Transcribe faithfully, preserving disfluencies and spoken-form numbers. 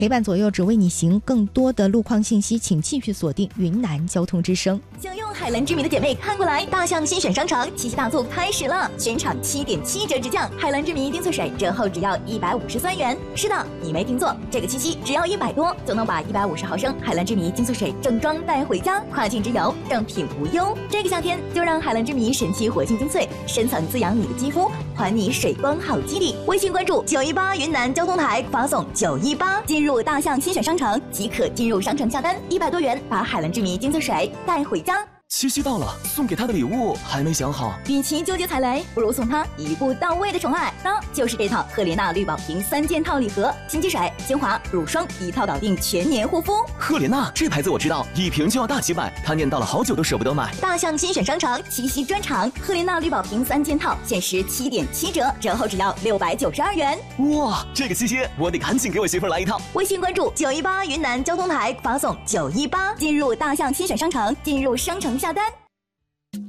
陪伴左右，只为你行。更多的路况信息，请继续锁定云南交通之声。 想用海蓝之谜的姐妹看过来，大象新选商城七夕大促开始了，全场七点七折直降，海蓝之谜丁翠水折后只要一百五十三元。是的，你没听错，这个七夕只要一百多就能把一百五十毫升海蓝之谜丁翠水正装带回家，跨境之游正品无忧。这个夏天就让海蓝之谜神奇活性精粹深层滋养你的肌肤，还你水光好肌理。微信关注九一八云南交通台，发送九一八进入大象新选商城即可进入商城下单，一百多元把海蓝之谜精粹水带回家。 七夕到了，送给他的礼物还没想好。 与其纠结踩雷，不如送他一步到位的宠爱，那就是这套赫莲娜绿宝瓶三件套礼盒，新机水、精华、乳霜一套搞定全年护肤。 赫莲娜这牌子我知道，一瓶就要大几百，他念叨了好久都舍不得买。 大象新选商城七夕专场，赫莲娜绿宝瓶三件套限时七点七折，折后只要六百九十二元。 哇，这个七夕我得赶紧给我媳妇来一套。 微信关注九一八云南交通台，发送九一八进入大象新选商城，进入商城下单。